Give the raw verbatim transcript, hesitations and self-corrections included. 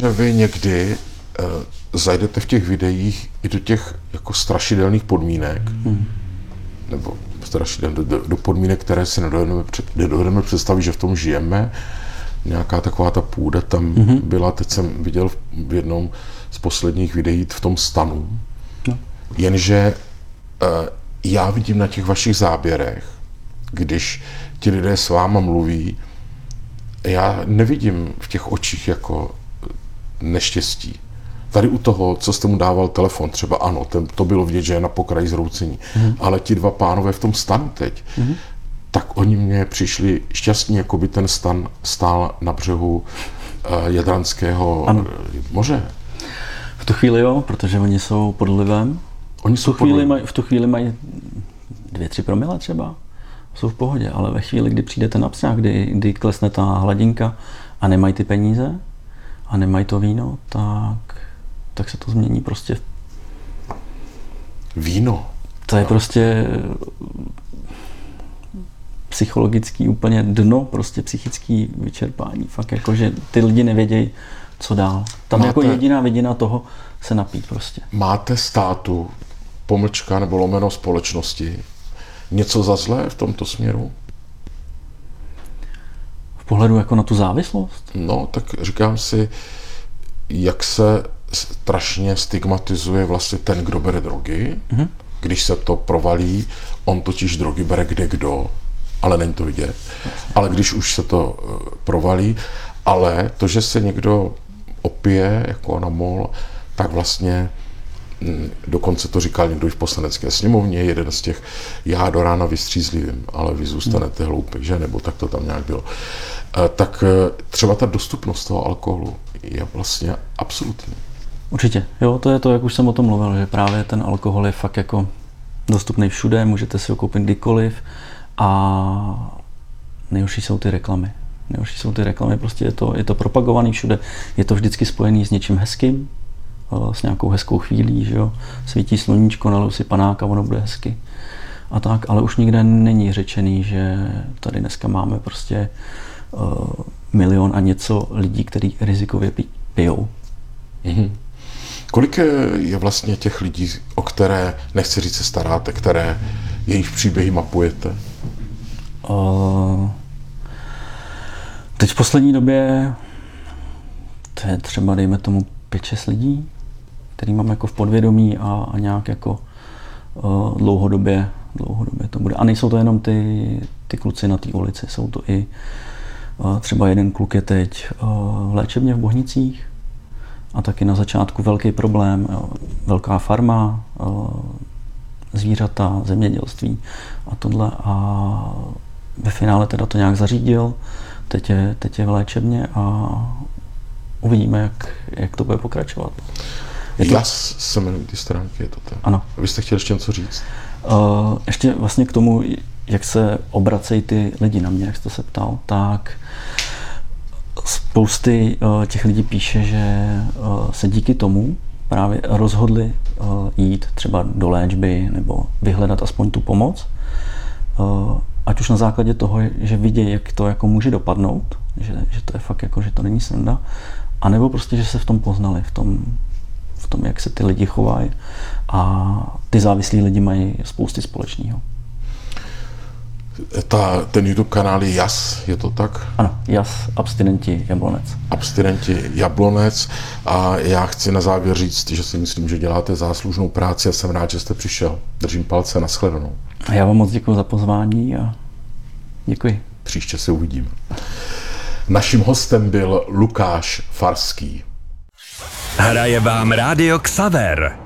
že vy někdy uh, zajdete v těch videích i do těch jako strašidelných podmínek, hmm. nebo strašidelných, do, do podmínek, které si nedovedeme, nedovedeme představit, že v tom žijeme. Nějaká taková ta půda tam hmm. byla, teď jsem viděl v jednom z posledních videí v tom stanu. No. Jenže uh, já vidím na těch vašich záběrech, když ti lidé s váma mluví, já nevidím v těch očích jako neštěstí. Tady u toho, co jste mu dával telefon, třeba ano, ten, to bylo vidět, že je na pokraji zhroucení, mm. ale ti dva pánové v tom stanu teď, mm. tak oni mně přišli šťastní, jako by ten stan stál na břehu uh, Jadranského ano. moře. V tu chvíli jo, protože oni jsou pod vlivem. Oni jsou v, tu chvíli maj, v tu chvíli mají dvě, tři promile třeba. Jsou v pohodě, ale ve chvíli, kdy přijde ten abstrakt, kdy, kdy klesne ta hladinka a nemají ty peníze a nemají to víno, tak, tak se to změní prostě. Víno? To je no. prostě psychologický úplně dno, prostě psychický vyčerpání. Fakt jako, že ty lidi nevědějí, co dál. Tam máte, jako jediná vidina toho se napít prostě. Máte státu, pomlčka nebo lomeno společnosti, něco za zlé v tomto směru? V pohledu jako na tu závislost? No, tak říkám si, jak se strašně stigmatizuje vlastně ten, kdo bere drogy. Mm-hmm. Když se to provalí, on totiž drogy bere kde kdo, ale není to vidět. Ale když už se to provalí, ale to, že se někdo opije jako na mol, tak vlastně dokonce to říkal někdo i v poslanecké sněmovně, jeden z těch, já do rána vystřízlivým, ale vy zůstanete hmm. hloupí, že? Nebo tak to tam nějak bylo. Tak třeba ta dostupnost toho alkoholu je vlastně absolutní. Určitě. Jo, to je to, jak už jsem o tom mluvil, že právě ten alkohol je fakt jako dostupný všude, můžete si ho koupit kdykoliv a nejhorší jsou ty reklamy. Nejhorší jsou ty reklamy, prostě je to, je to propagovaný všude, je to vždycky spojený s něčím hezkým, s nějakou hezkou chvílí, že jo. Svítí sluníčko, naliju si panáka, ono bude hezky. A tak, ale už nikde není řečený, že tady dneska máme prostě uh, milion a něco lidí, kteří rizikově pijou. Mm-hmm. Kolik je vlastně těch lidí, o které, nechci říct, se staráte, které jejich příběhy mapujete? Uh, teď v poslední době to je třeba, dejme tomu, pět šest lidí, který mám jako v podvědomí a, a nějak jako uh, dlouhodobě, dlouhodobě to bude. A nejsou to jenom ty, ty kluci na té ulici, jsou to i uh, třeba jeden kluk je teď uh, v léčebně v Bohnicích a taky na začátku velký problém, uh, velká farma, uh, zvířata, zemědělství a tohle a ve finále teda to nějak zařídil, teď je, teď je v léčebně a uvidíme, jak, jak to bude pokračovat. Je to... Já se jmenuji ty stránky, je to ten. Ano. Vy jste chtěl ještě něco říct? Uh, ještě vlastně k tomu, jak se obracejí ty lidi na mě, jak jste se ptal, tak spousty uh, těch lidí píše, že uh, se díky tomu právě rozhodli uh, jít třeba do léčby nebo vyhledat aspoň tu pomoc. Uh, ať už na základě toho, že vidějí, jak to jako může dopadnout, že, že to je fakt jako, že to není sranda, a nebo prostě, že se v tom poznali, v tom, v tom, jak se ty lidi chovají a ty závislí lidi mají spousty společného. Ta, ten YouTube kanál je Jas, je to tak? Ano, Jas, abstinenti Jablonec. Abstinenti Jablonec a já chci na závěr říct, že si myslím, že děláte záslužnou práci a jsem rád, že jste přišel. Držím palce, nashledanou. A já vám moc děkuji za pozvání a děkuji. Příště se uvidíme. Naším hostem byl Lukáš Farský. Hraje vám Rádio Xaver.